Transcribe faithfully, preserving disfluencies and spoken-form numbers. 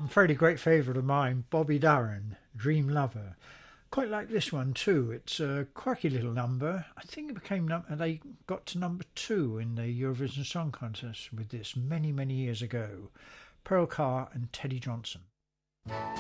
a fairly great favourite of mine, Bobby Darin, Dream Lover. Quite like this one too. It's a quirky little number. I think it became num- they got to number two in the Eurovision Song Contest with this many, many years ago. Pearl Carr and Teddy Johnson.